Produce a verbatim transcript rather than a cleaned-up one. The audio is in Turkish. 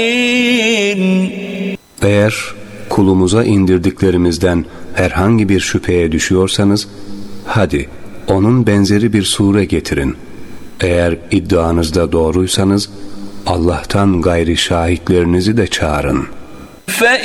Eğer kulumuza indirdiklerimizden herhangi bir şüpheye düşüyorsanız, hadi onun benzeri bir sure getirin. Eğer iddianızda doğruysanız, Allah'tan gayri şahitlerinizi de çağırın.